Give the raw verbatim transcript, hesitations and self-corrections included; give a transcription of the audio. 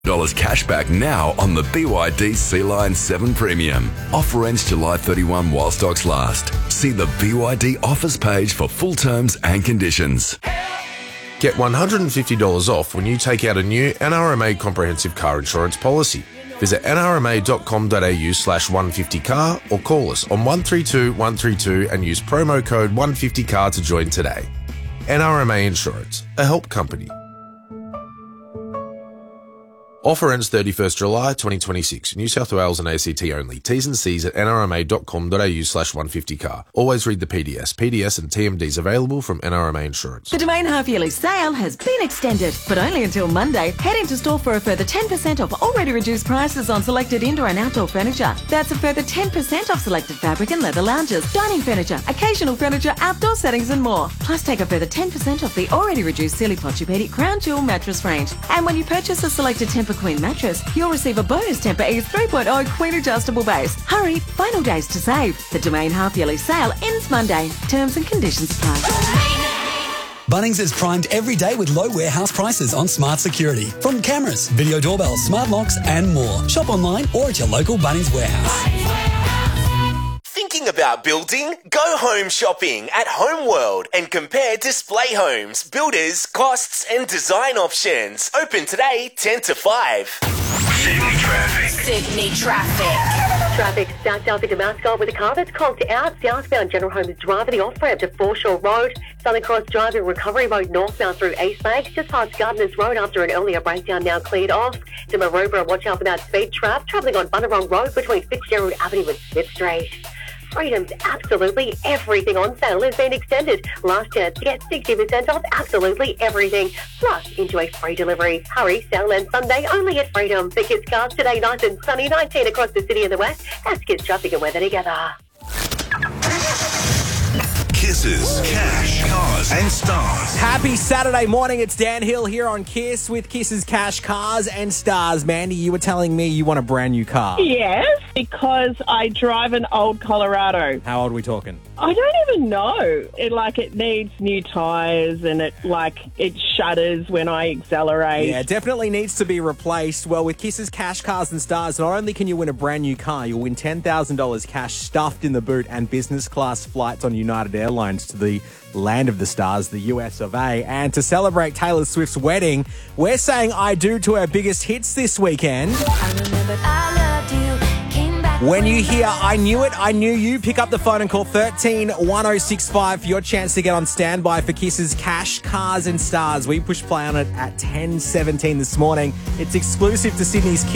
dollars cash back now on the B Y D Sea Line seven Premium. Offer ends July thirty-first while stocks last. See the B Y D offers page for full terms and conditions. Get one hundred fifty dollars off when you take out a new N R M A comprehensive car insurance policy. Visit nrma.com.au slash 150car or call us on one three two one three two and use promo code one fifty car to join today. N R M A Insurance, a help company. Offer ends thirty-first July twenty twenty-six. New South Wales and A C T only. T's and C's at nrma.com.au slash 150car. Always read the P D S. P D S and T M Ds available from N R M A Insurance. The Domain half-yearly sale has been extended, but only until Monday. Head into store for a further ten percent off already reduced prices on selected indoor and outdoor furniture. That's a further ten percent off selected fabric and leather lounges, dining furniture, occasional furniture, outdoor settings and more. Plus take a further ten percent off the already reduced Sealy Posturepedic Crown Jewel mattress range. And when you purchase a selected Tempur Queen mattress, you'll receive a bonus Tempur Ease three point oh Queen adjustable base. Hurry, final days to save. The Domain half-yearly sale ends Monday. Terms and conditions apply. Bunnings is primed every day with low warehouse prices on smart security. From cameras, video doorbells, smart locks and more. Shop online or at your local Bunnings warehouse. Thinking about building? Go home shopping at Homeworld and compare display homes, builders, costs and design options. Open today ten to five. Sydney traffic. Sydney traffic. Traffic starts south into Mascot with a car that's conked out. Southbound General Holmes Drive, the off-ramp to Foreshore Road. Southern Cross Drive and Recovery Road northbound through East Bank. Just past Gardeners Road after an earlier breakdown, now cleared off. To Maroubra, watch out for that speed trap. Travelling on Bunnerong Road between Fitzgerald Avenue and Smith Street. Freedom's absolutely everything on sale has been extended. Last chance to get sixty percent off absolutely everything. Plus, enjoy free delivery. Hurry, sale ends Sunday only at Freedom. For Kids Cars today, nice and sunny, nineteen across the city in the west. That's Kids traffic and weather together. Kisses, cash, cars and stars. Happy Saturday morning. It's Dan Hill here on Kiss with Kisses, Cash, Cars and Stars. Mandy, you were telling me you want a brand new car. Yes, because I drive an old Colorado. How old are we talking? I don't even know. It like it needs new tyres and it like it shudders when I accelerate. Yeah, it definitely needs to be replaced. Well, with Kisses, Cash, Cars and Stars, not only can you win a brand new car, you'll win ten thousand dollars cash stuffed in the boot and business class flights on United Airlines to the land of the stars, the U S of A. And to celebrate Taylor Swift's wedding, we're saying I do to her biggest hits this weekend. I remember I loved you. Came back When you hear I Knew It, I Knew You, pick up the phone and call one three one oh six five for your chance to get on standby for Kisses, Cash, Cars and Stars. We push play on it at ten seventeen this morning. It's exclusive to Sydney's